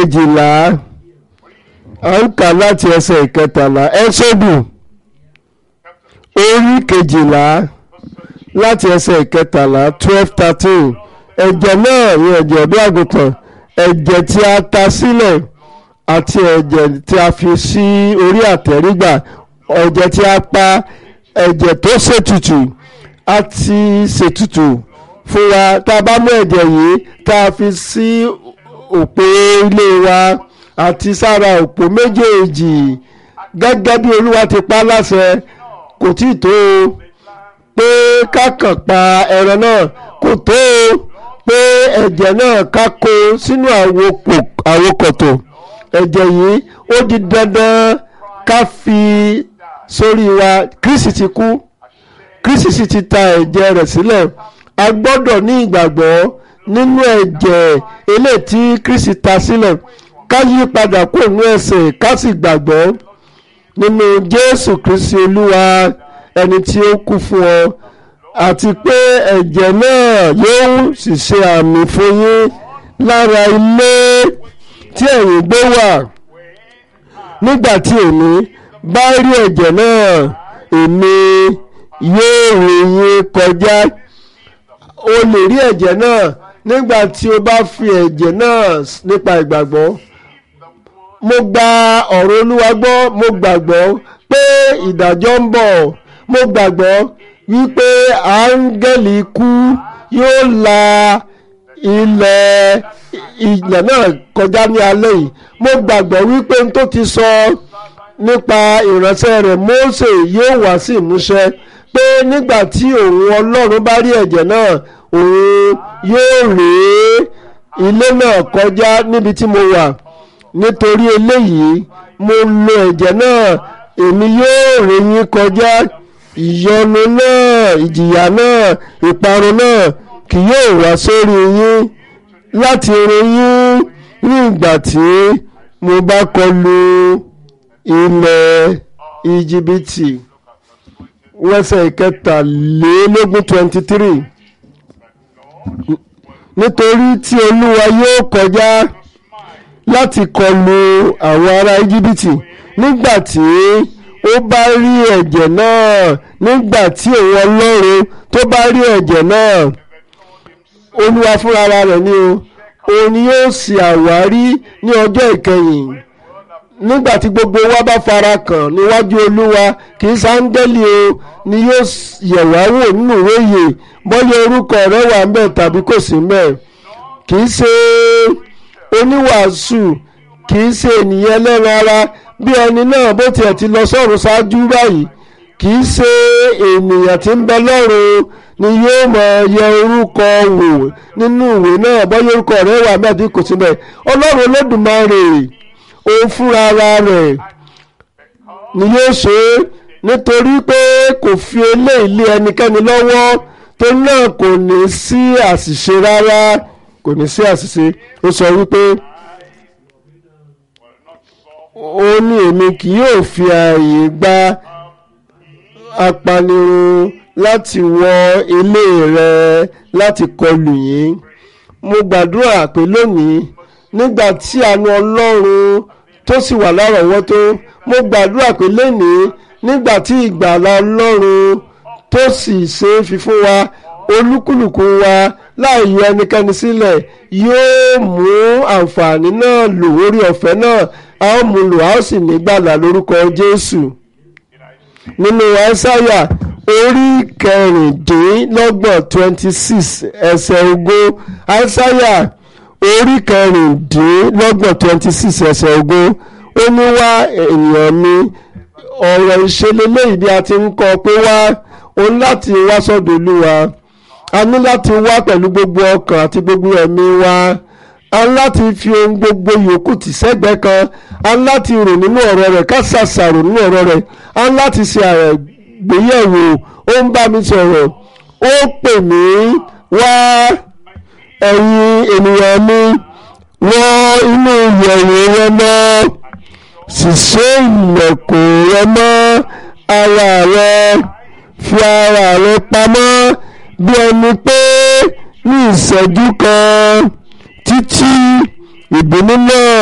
kejìlá à ń kà láti ẹsẹ̀ ìkẹtàlá. Ẹ́sọ́dù orí kejìlá láti ẹsẹ̀ ìkẹtàlá 12-13. Ẹ̀jẹ̀ náà ni ẹ̀jẹ̀ ọ̀dọ́ àgùntàn, ẹ̀jẹ̀ tí a ta sílẹ̀ àti ẹ̀jẹ̀ tí a fi sí orí àtẹ́rígbà, ẹ̀jẹ̀ tí a pa, ẹ̀jẹ̀ tó ṣètùtù àti ṣètùtù fún wa. Tá a bá mú ẹ̀jẹ̀ yìí tá a fi sí òpó ilé wa àti sára òpó méjèèjì gẹ́gẹ́ bí Olúwa ti pa láṣẹ, kò tí ì tó o pé ká kàn pa ẹran náà, kò tó o pé ẹ̀jẹ̀ náà ká kó sínú àwokọ̀tò. Ẹ̀jẹ̀ yìí ó di dandan ká fi sórí wa. Kristi ti kú, Kristi sì ti ta ẹ̀jẹ̀ rẹ̀ sílẹ̀. A gbọ́dọ̀ ní ìgbàgbọ́ nínú ẹ̀jẹ̀ eléyìí tí Kristi ta sílẹ̀, ká yí padà kúrò nínú ẹ̀ṣẹ̀, ká sì gbàgbọ́ nínú Jésù Kristi Olúwa, ẹni tí ó kú fún ọ, àti pé ẹ̀jẹ̀ náà yóò sì ṣe àmì fún yín lára ilé tí ẹ̀yin gbé wà. Nígbà tí èmi bá rí ẹ̀jẹ̀ náà, èmi yóò ré yín kọjá. O lè rí ẹ̀jẹ̀ náà nígbà tí o bá fi ẹ̀jẹ̀ náà nípa ìgbàgbọ́. Mo gba ọ̀rọ̀ Olúwa gbọ́, mo gbàgbọ́ pé ìdájọ́ ń bọ̀, mo gbàgbọ́ wípé áńgẹ́lì ikú yóò la ilẹ̀ náà kọjá ní alẹ́ yìí. Mo gbàgbọ́ wípé n tó ti sọ nípa ìránṣẹ́ rẹ̀ Mósè yóò wá sí ìmúṣẹ, pé nígbà tí òun Ọlọ́run bá rí ẹ̀jẹ̀ náà, òun yóò ré ilé náà kọjá níbi tí mo wà. Nítorí eléyìí mo lo ẹ̀jẹ̀ náà, èmi yóò ré yín kọjá. Ìyọnu náà, ìjìyà náà, ìparun náà kì yóò wá sórí yín láti run yín ní ìgbà tí mo bá kọlu ilẹ̀ Íjíbítì. Wẹ́sẹ̀ ìkẹtàlélógún 23. Nítorí tí Olúwa yóò kọjá láti kọlu àwọn ará Íjíbítì nígbà tí ó bá rí ẹ̀jẹ̀ náà, nígbà tí òun Ọlọ́run tó bá rí ẹ̀jẹ̀ náà. Olúwa fúnra rẹ̀ ni òun ni yóò ṣe àwárí ní ọjọ́ ìkẹyìn. Nígbà tí gbogbo wa bá fara kàn níwájú Olúwa, kì í sáńgẹ́lì o ni yóò yẹ̀ wá wò nínú ìwé ìyè bóyá orúkọ rẹ̀ wà ńbẹ̀ tàbí kò sí ńbẹ̀. Kì í ṣe oníwàásù, kì í ṣe ènìyàn ẹlẹ́ran ara bí ẹni náà bó tiẹ̀ ti lọ sọ́run ṣáájú báyìí. Kì í ṣe ènìyàn tí ń bẹ lọ́run ni yóò máa yẹ orúkọ wò nínú ìwé náà bóyá orúkọ rẹ̀ wà ńbẹ̀ tàbí kò sí ńbẹ̀. Ọlọ́run Olódùmarè òun fúnra ara rẹ̀ ni yóò ṣe é, nítorí pé kò fi eléyìí lé ẹnikẹ́ni lọ́wọ́, tó náà kò ní sí àṣìṣe rárá, kò ní sí àṣìṣe. Ó sọ wípé ó ní èmi kì yóò fi ààyè gba apanirun láti wọ ilé rẹ láti kọlù yín. Mo gbàdúrà pé lónìí, nígbà tí àánú Ọlọ́run tó sì wà lárọ̀ọ́wọ́tó, mo gbàdúrà pé lónìí, nígbà tí ìgbàlà Ọlọ́run tó sì ṣe é fi fún wa, olúkúlùkù wa láì yọ ẹnikẹ́ni sílẹ̀ yóò mú àǹfààní náà lò, orí ọ̀fẹ́ náà a ó mú lò, a ó sì ní ìgbàlà lórúkọ Jésù. Nínú Áísáyà orí kẹrìndínlọ́gbọ̀n 26 ẹsẹ̀ 20. Áísáyà orí kẹrìndínlọ́gbọ̀n 26 ẹsẹ̀ 20. Ó ní wá ènìyàn mi, ọ̀rọ̀ ìṣẹlélẹ́yìí bí a ti ń kọ pé wá, o ní láti wá sọ́dọ̀ Olúwa. A ní láti wá pẹ̀lú gbogbo ọkàn àti gbogbo ẹ̀mí wa. A ní láti fi ohun gbogbo yòókù tì sẹ́gbẹ̀ẹ́ kan. A ní láti rò nínú ọ̀rọ̀ rẹ̀, ká ṣàṣàrò nínú ọ̀rọ̀ rẹ̀. A ní láti ṣe àgbéyẹ̀wò. Ó ń bá mi sọ̀rọ̀, ó pè mí wá, ẹ̀yin ènìyàn mi, wọ inú ìyẹ̀wò rẹ mọ́, sì ṣe ilẹ̀kùn rẹ mọ́ ara rẹ, fi ara rẹ pamọ́ bí ẹni pé ní ìṣẹ́jú kan títí ìbínú náà